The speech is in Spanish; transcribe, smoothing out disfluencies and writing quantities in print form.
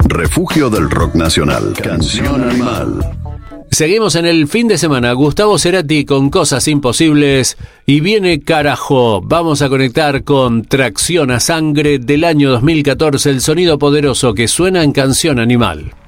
refugio del rock nacional. Canción Animal. Seguimos en el fin de semana. Gustavo Cerati con Cosas Imposibles. Y viene carajo. Vamos a conectar con Tracción a Sangre del año 2014. El sonido poderoso que suena en Canción Animal.